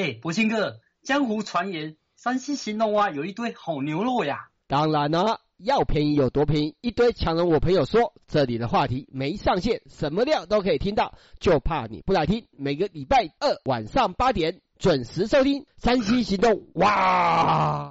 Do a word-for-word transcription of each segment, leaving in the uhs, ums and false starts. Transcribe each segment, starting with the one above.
哎，博兴哥，江湖传言山西兴隆啊有一堆好牛肉呀。 当然了，要便宜有多便宜，一堆强人我朋友说，这里的话题没上限，什么料都可以听到，就怕你不来听。每个礼拜二晚上八点准时收听山西行动。哇！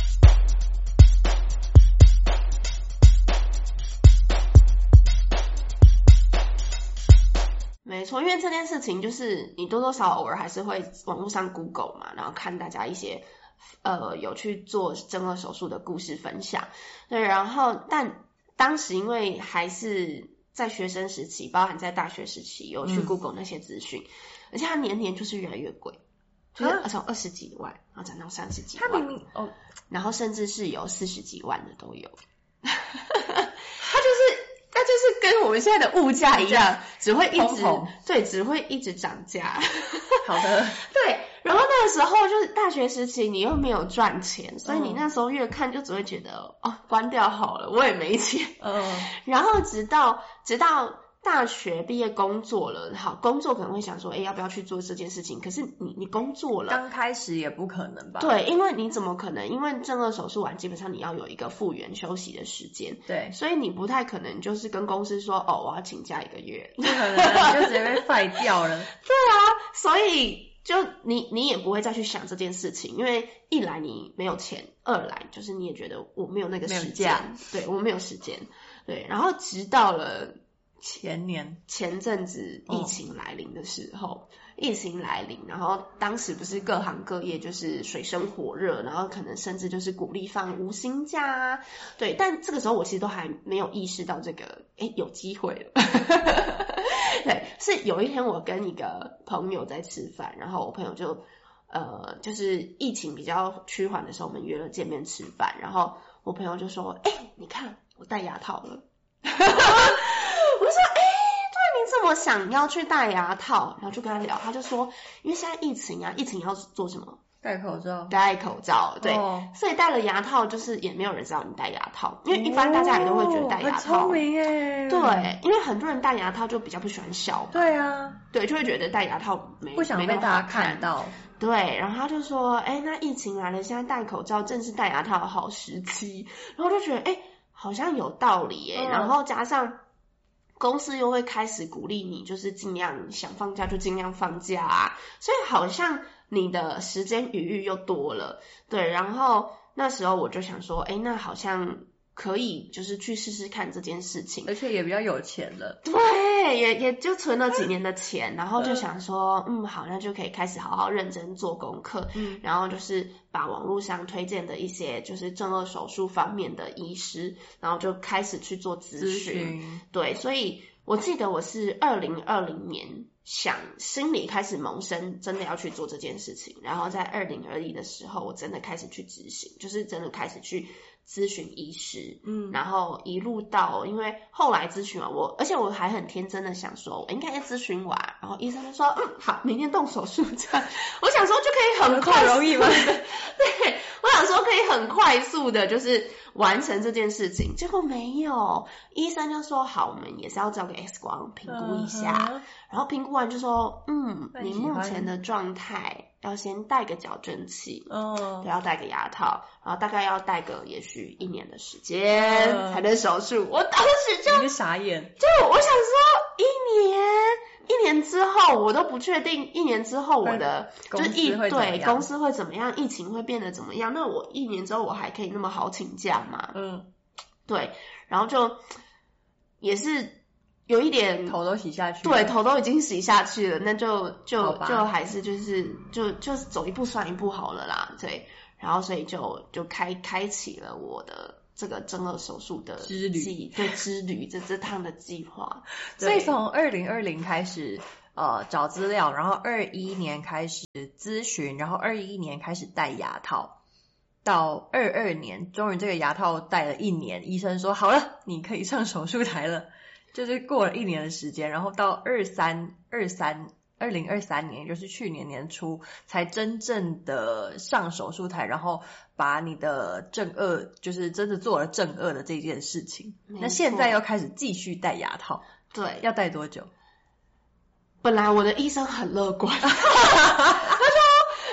没错，因为这件事情就是你多多少偶尔还是会网络上 Google 嘛，然后看大家一些呃有去做正颌手术的故事分享。对，然后但当时因为还是在学生时期，包含在大学时期有去 Google 那些资讯，嗯、而且它年年就是越来越贵，就是从二十几万然后涨到三十几万， 它明明哦， 然后甚至是有四十几万的都有。它就是那就是跟我们现在的物价一样，只会一直对，只会一直涨价。 好的， 对。然后那个时候就是大学时期，你又没有赚钱，所以你那时候越看就只会觉得、嗯、哦，关掉好了，我也没钱。嗯。然后直到直到大学毕业工作了，好，工作可能会想说，哎，要不要去做这件事情？可是你你工作了， 刚开始也不可能吧？ 对，因为你怎么可能？因为正颌手术完，基本上你要有一个复原休息的时间， 对， 所以你不太可能就是跟公司说，哦，我要请假一个月， 不可能，你就直接被废掉了。 对啊，所以就你你也不会再去想这件事情，因为一来你没有钱，二来就是你也觉得我没有那个时间，对，我没有时间，对，然后直到了。 前年前阵子疫情来临的时候、哦、疫情来临，然后当时不是各行各业就是水深火热，然后可能甚至就是鼓励放无薪假啊，对，但这个时候我其实都还没有意识到这个诶有机会了。对，是有一天我跟一个朋友在吃饭，然后我朋友就呃就是疫情比较趋缓的时候，我们约了见面吃饭，然后我朋友就说，诶你看我戴牙套了。我就说，哎、欸，对，你怎么想要去戴牙套？然后就跟他聊，他就说，因为现在疫情啊，疫情要做什么？ 戴口罩。 戴口罩，对，哦、所以戴了牙套，就是也没有人知道你戴牙套，因为一般大家也都会觉得戴牙套。 很聪明耶。 对，因为很多人戴牙套就比较不喜欢笑。 对啊。 对，就会觉得戴牙套没不想被大家看到。 对，然后他就说，哎、欸，那疫情来了，现在戴口罩正是戴牙套的好时机。然后就觉得，哎、欸，好像有道理耶。嗯、然后加上。公司又会开始鼓励你，就是尽量想放假就尽量放假啊，所以好像你的时间余裕又多了，对。然后那时候我就想说，哎，那好像可以就是去试试看这件事情， 而且也比较有钱了， 对，也也就存了几年的钱，然后就想说，嗯，好，那就可以开始好好认真做功课，嗯，然后就是把网络上推荐的一些就是正颌手术方面的医师，然后就开始去做咨询，对，所以我记得我是二零二零年想心里开始萌生真的要去做这件事情，然后在二零二一的时候我真的开始去执行，就是真的开始去咨询医师，嗯，然后一路到，因为后来咨询完我，而且我还很天真的想说，我应该要咨询完，然后医生就说，嗯，好，明天动手术这样。我想说就可以很快， 容易吗？ 对，我想说可以很快速的，就是完成这件事情，结果没有，医生就说，好，我们也是要照个 X 光评估一下，uh-huh. 然后评估完就说，嗯，你目前的状态。要先戴个矫正器，哦，对，要戴个牙套，然后大概要戴个也许一年的时间、呃、才能手术。我当时就你傻眼， 就我想说一年，一年之后我都不确定，一年之后我的就疫对公司会怎么样，疫情会变得怎么样？那我一年之后我还可以那么好请假吗？嗯，对，然后就也是。有一点头都洗下去了， 对，头都已经洗下去了，那就就就还是就是就就是走一步算一步好了啦，对，然后所以就就开开启了我的这个正颌手术的之旅， 对之旅这这趟的计划。 所以从二零二零开始呃找资料，然后二一年开始咨询，然后二一年开始戴牙套。到二二年，终于这个牙套戴了一年，医生说好了，你可以上手术台了。就是过了一年的时间，然后到二三二三二零二三年，就是去年年初，才真正的上手术台，然后把你的正颚，就是真的做了正颚的这件事情。那现在要开始继续戴牙套， 对， 要戴多久？ 本来我的医生很乐观，他说：“哎、欸，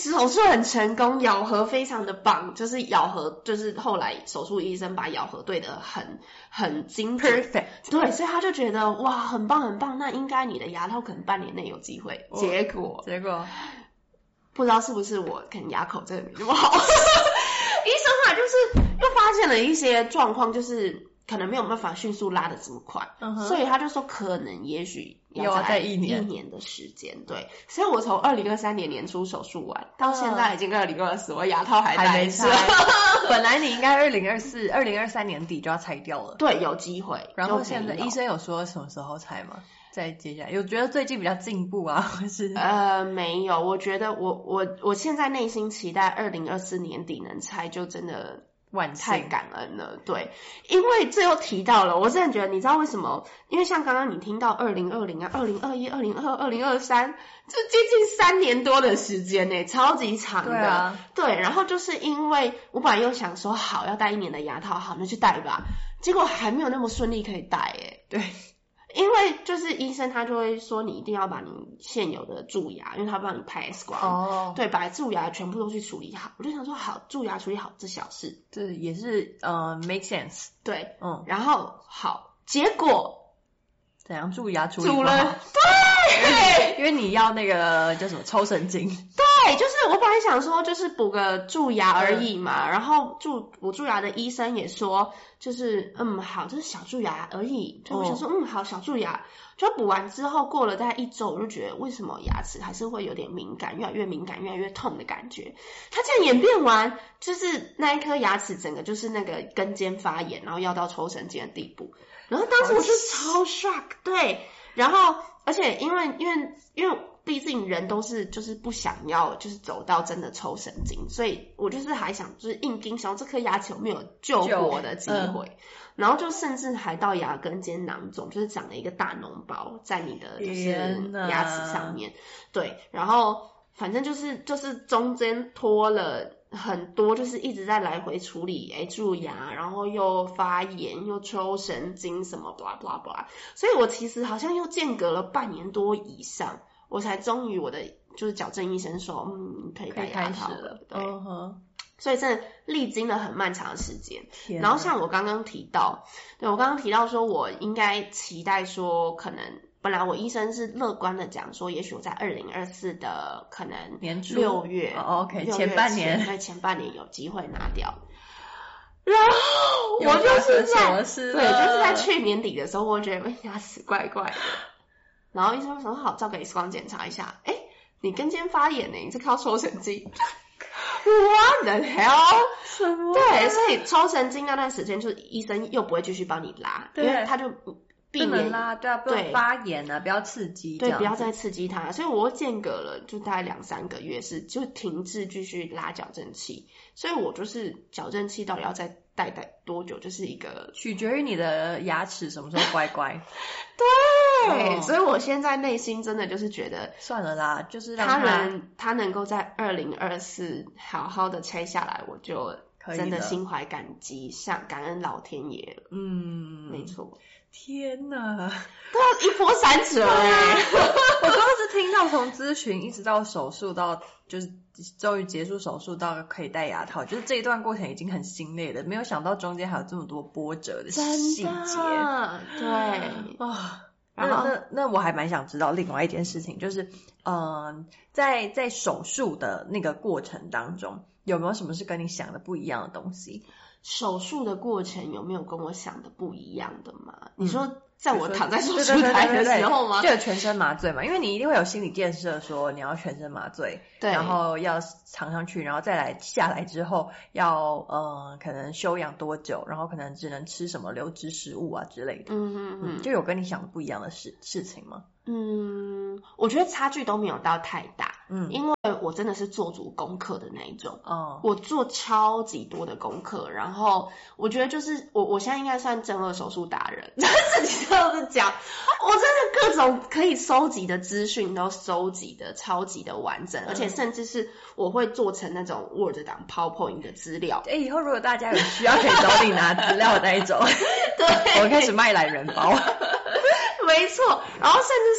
手术很成功，咬合非常的棒，就是咬合就是后来手术医生把咬合对得很很精准 perfect， 对，所以他就觉得哇很棒很棒，那应该你的牙套可能半年内有机会， 哦、 结果结果不知道是不是我可能牙口真的没那么好，医生后来就是又发现了一些状况，就是可能没有办法迅速拉得这么快，嗯、所以他就说可能也许要在一年一年的时间，对，所以我从二零二三年年初手术完到现在已经二零二四，我牙套还还没拆。本来你应该二零二四、二零二三年底就要拆掉了， 对，有机会。 然后现在医生有说什么时候拆吗？再接下来有觉得最近比较进步啊，或是呃没有，我觉得我我我现在内心期待二零二四年底能拆，就真的。太感恩了，对，因为这又提到了，我真的觉得，你知道为什么？因为像刚刚你听到二零二零啊、二零二一、二零二二、二零二三，这接近三年多的时间呢，超级长的。对啊， 对，然后就是因为我本来又想说，好要戴一年的牙套，好那就戴吧，结果还没有那么顺利可以戴，哎， 对。 因为就是医生他就会说你一定要把你现有的蛀牙，因为他帮你拍 X 光，哦，对，把蛀牙全部都去处理好。我就想说，好，蛀牙处理好这小事， 这也是呃 make sense， 对，嗯，然后好，结果怎样蛀牙处理不好？ 了，对， 因为你要那个叫什么抽神经， 对，就是我本来想说就是补个蛀牙而已嘛，嗯、然后蛀补蛀牙的医生也说。就是嗯好，这是小蛀牙而已。就我想说，嗯好，小蛀牙。就补完之后，过了大概一周，我就觉得为什么牙齿还是会有点敏感，越来越敏感，越来越痛的感觉。它这样演变完，就是那一颗牙齿整个就是那个根尖发炎，然后要到抽神经的地步。然后当时我就超 shock， 对。然后而且因为因为因为。毕竟人都是就是不想要就是走到真的抽神经，所以我就是还想就是硬盯想这颗牙齿有没有救活的机会，嗯、然后就甚至还到牙根尖囊肿，就是长了一个大脓包在你的就是牙齿上面，对，然后反正就是就是中间拖了很多，就是一直在来回处理诶蛀牙，然后又发炎又抽神经什么 blah blah blah， 所以我其实好像又间隔了半年多以上。我才终于我的就是矫正医生说，嗯，可以戴牙套了，对， uh-huh. 所以真的历经了很漫长的时间。然后像我刚刚提到，对我刚刚提到说，我应该期待说，可能本来我医生是乐观的讲说，也许我在二零二四的可能年初六月、 oh, ，OK， 前半年， 对，前半年有机会拿掉。然后我就是在对，就是在去年底的时候，我觉得牙齿怪怪的。然后医生说好，照个 X 光检查一下，哎，你根尖发炎呢，你是靠抽神经。What the hell？ 什么？ 对，所以抽神经那段时间，就是医生又不会继续帮你拉，因为他就避免拉，对啊，不能发炎啊，不要刺激， 对，不要再刺激它。所以我间隔了就大概两三个月是就停滞继续拉矫正器，所以我就是矫正器到底要再戴戴多久，就是一个取决于你的牙齿什么时候乖乖。 对、哦，所以我现在内心真的就是觉得算了啦，就是让他能他能够在二零二四好好的拆下来，我就真的心怀感激，像感恩老天爷。 嗯， 没错。 天哪， 都要一波三折哎、欸！ 我当时听到从咨询一直到手术到就是终于结束手术到可以戴牙套，就是这一段过程已经很心累了，没有想到中间还有这么多波折的细节。 对啊。那那那我还蛮想知道另外一件事情，就是嗯、呃，在在手术的那个过程当中，有没有什么是跟你想的不一样的东西？ 手术的过程有没有跟我想的不一样的吗？嗯、你说在我躺在手术台的时候吗？ 就有全身麻醉嘛，因为你一定会有心理建设说你要全身麻醉，对，然后要躺上去，然后再来下来之后要呃可能休养多久，然后可能只能吃什么流质食物啊之类的。嗯嗯嗯，就有跟你想的不一样的事事情吗？ 嗯，我觉得差距都没有到太大，嗯，因为我真的是做足功课的那一种，哦，我做超级多的功课，然后我觉得就是我我现在应该算正颌手术达人，自己这样子讲，我真的各种可以收集的资讯都收集的超级的完整，而且甚至是我会做成那种 Word 档 PowerPoint 的资料。 哎，以后如果大家有需要，可以找你拿资料的那一种，对，我开始卖懒人包。 没错，然后甚至是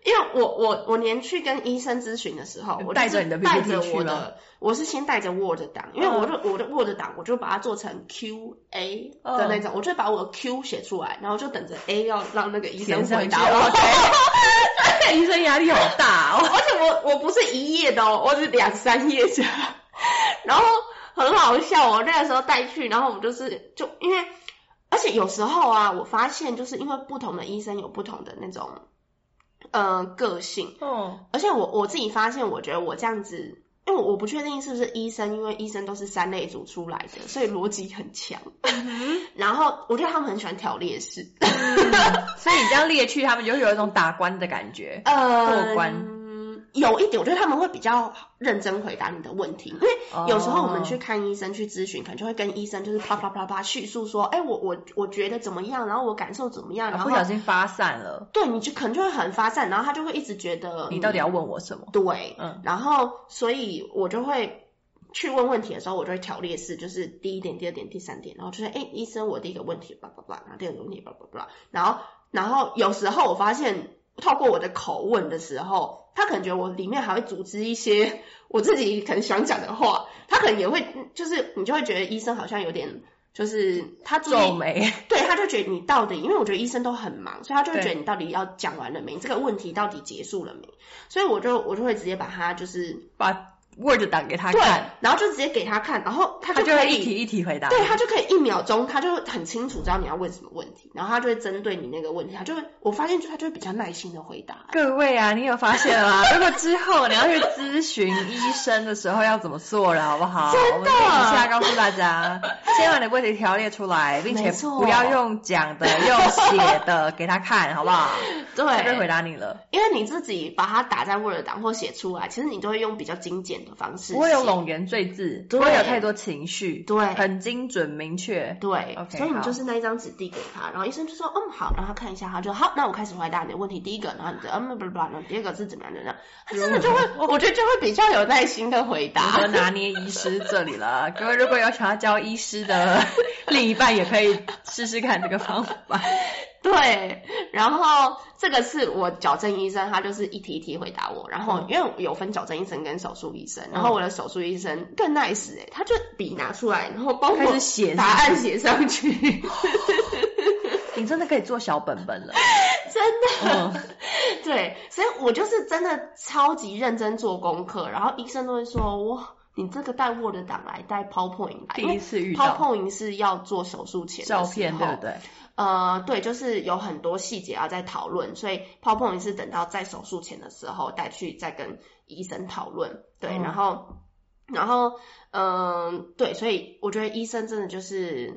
因为我我我连去跟医生咨询的时候，我带着你的 P P T 带着去吗我的，我是先带着 Word 档，因为我的、嗯、我的 Word 档我就把它做成 Q A 的那种，嗯、我就把我的 Q 写出来，然后就等着 A 要让那个医生回答我。 对，医生压力好大哦， 而且我我不是一页的哦，我是两三页这样，然后很好笑，我那个时候带去，然后我们就是就因为，而且有时候啊，我发现就是因为不同的医生有不同的那种。呃，个性，嗯，而且我我自己发现，我觉得我这样子，因为我不确定是不是医生，因为医生都是三类组出来的，所以逻辑很强。嗯、然后我觉得他们很喜欢条列式， 嗯、所以你这样列去，他们就会有一种打关的感觉， 呃， 过关。 有一点，我觉得他们会比较认真回答你的问题，因为有时候我们去看医生去咨询，可能就会跟医生就是啪啪啪啪叙述说，哎，我我我觉得怎么样，然后我感受怎么样，然后不小心发散了， 对，你就可能就会很发散，然后他就会一直觉得你到底要问我什么？ 对，嗯，然后所以我就会去问问题的时候，我就会条列式，就是第一点、第二点、第三点，然后就是哎，医生，我第一个问题，叭叭叭，然后第二个问题，叭叭叭，然后然后有时候我发现。透过我的口问的时候，他可能觉得我里面还会组织一些我自己可能想讲的话，他可能也会就是你就会觉得医生好像有点就是他皱眉， 对，他就觉得你到底，因为我觉得医生都很忙，所以他就会觉得你到底要讲完了没，这个问题到底结束了没，所以我就我就会直接把它就是把Word 档给他看， 然后就直接给他看，然后他就可以他就一题一题回答， 对，他就可以一秒钟，他就很清楚知道你要问什么问题，然后他就会针对你那个问题，他就会，我发现就他就会比较耐心的回答。 各位啊，你有发现吗？如果之后你要去咨询医生的时候要怎么做了，好不好？ 真的， 我们以下告诉大家，先把你的问题条列出来，并且不要用讲的，用写的给他看，好不好？ 对， 他就回答你了。 因为你自己把它打在 Word 档或写出来，其实你都会用比较精简的方式， 不会有冗言赘字，不会有太多情绪， 对， 很精准明确， 对。 Okay, 所以你就是那一张纸递给他，然后医生就说，嗯，好，然后他看一下，他就好，那我开始回答你的问题。第一个，然后你的嗯不不不，然后第二个是怎么样的呢？他真的就会，我觉得就会比较有耐心的回答。 我拿捏医师这里了，各位如果有想要教医师的另一半，也可以试试看这个方法。 对，然后这个是我矫正医生，他就是一题一题回答我，然后因为有分矫正医生跟手术医生，然后我的手术医生更 nice 哎、欸，他就笔拿出来，然后帮我写答案写上去。 你真的可以做小本本了， 真的、嗯。对，所以我就是真的超级认真做功课，然后医生都会说哇。你这个带 Word 档来，带 PowerPoint 来， 第一次遇到 PowerPoint 是要做手术前的照片，对不对？ 呃，对，就是有很多细节要再讨论，所以 PowerPoint 是等到在手术前的时候带去再跟医生讨论，对，嗯、然后，然后，嗯、呃，对，所以我觉得医生真的就是。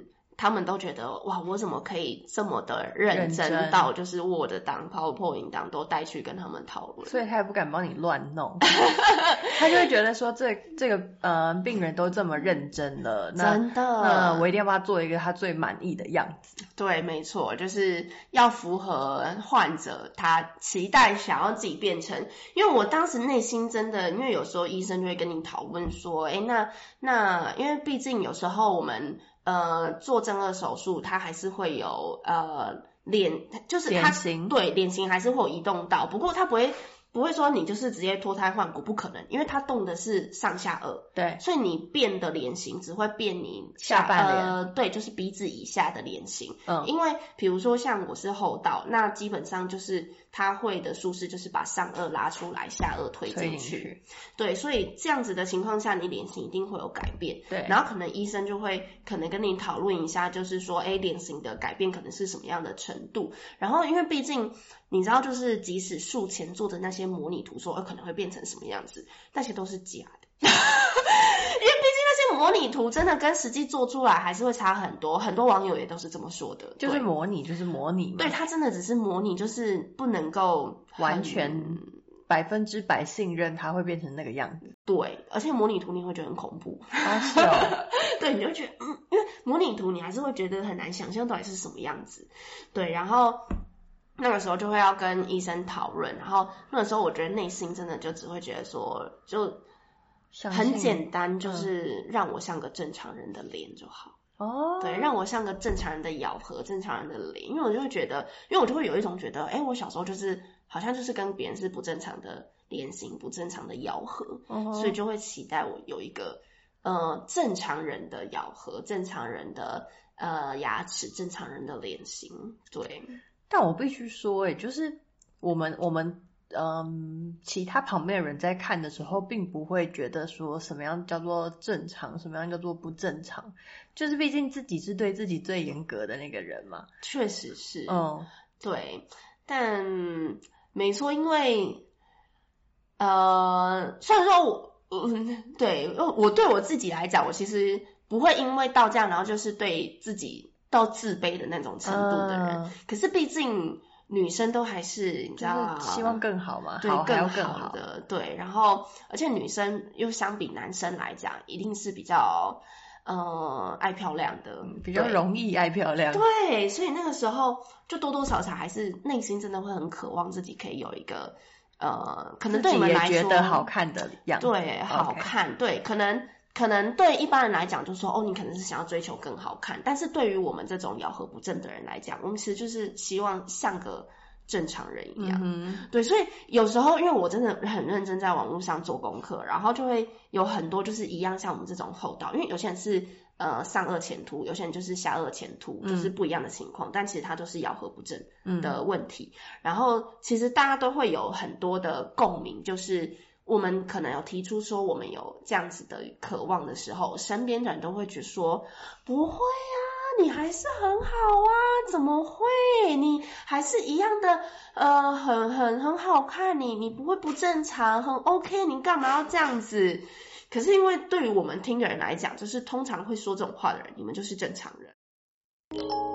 他们都觉得哇，我怎么可以这么的认真到就是 Word 档、PowerPoint 档都带去跟他们讨论， 所以他也不敢帮你乱弄，他就会觉得说这这个呃病人都这么认真了，那真的， 那我一定要帮他做一个他最满意的样子。 对，没错，就是要符合患者他期待想要自己变成，因为我当时内心真的，因为有时候医生就会跟你讨论说，哎，那那因为毕竟有时候我们。呃，做正颌手术，它还是会有呃脸，就是它对脸型还是会有移动到，不过它不会不会说你就是直接脱胎换骨，不可能，因为它动的是上下颚， 对， 所以你变的脸型只会变你下半脸， 呃，对，就是鼻子以下的脸型， 嗯， 因为比如说像我是后道，那基本上就是它会的术式就是把上颚拉出来，下颚推进去，对，所以这样子的情况下，你脸型一定会有改变， 对， 然后可能医生就会可能跟你讨论一下，就是说，哎，脸型的改变可能是什么样的程度，然后因为毕竟你知道，就是即使术前做的那些模拟图说，呃，可能会变成什么样子，那些都是假的，因为毕竟那些模拟图真的跟实际做出来还是会差很多，很多网友也都是这么说的， 就是模拟就是模拟嘛， 对，它真的只是模拟，就是不能够完全百分之百信任它会变成那个样子， 对，而且模拟图你会觉得很恐怖， 啊是哦， 对，你就觉得嗯，因为模拟图你还是会觉得很难想象到底是什么样子，对，然后。那个时候就会要跟医生讨论，然后那个时候我觉得内心真的就只会觉得说，就很简单，就是让我像个正常人的脸就好。哦，对，让我像个正常人的咬合，正常人的脸，因为我就会觉得，因为我就会有一种觉得，哎，我小时候就是好像就是跟别人是不正常的脸型，不正常的咬合， 嗯、 所以就会期待我有一个呃正常人的咬合，正常人的呃牙齿，正常人的脸型。对， 但我必须说，哎，就是我们我们嗯，其他旁边的人在看的时候，并不会觉得说什么样叫做正常，什么样叫做不正常，就是毕竟自己是对自己最严格的那个人嘛。 确实是， 嗯， 对，但没错，因为呃，虽然说我，嗯，对，我对我自己来讲，我其实不会因为到这样，然后就是对自己到自卑的那种程度的人。 嗯、 可是毕竟女生都还是你知道， 就是希望更好嘛， 对， 好更更好的，对。然后，而且女生又相比男生来讲，一定是比较呃爱漂亮的， 比较容易爱漂亮。 对，所以那个时候就多多少少还是内心真的会很渴望自己可以有一个呃，可能对你们来说觉得好看的样子， 对，好看， okay. 对，可能可能对一般人来讲，就说哦，你可能是想要追求更好看，但是对于我们这种咬合不正的人来讲，我们其实就是希望像个正常人一样， 嗯， 对，所以有时候因为我真的很认真在网络上做功课，然后就会有很多就是一样像我们这种厚道，因为有些人是呃上颚前凸，有些人就是下颚前凸， 嗯、 就是不一样的情况，但其实它都是咬合不正的问题。嗯、然后其实大家都会有很多的共鸣，就是我们可能有提出说我们有这样子的渴望的时候，身边的人都会觉得说不会啊，你还是很好啊，怎么会？你还是一样的呃很很很好看，你你不会不正常，很 OK， 你干嘛要这样子？可是因为对于我们听的人来讲，就是通常会说这种话的人，你们就是正常人。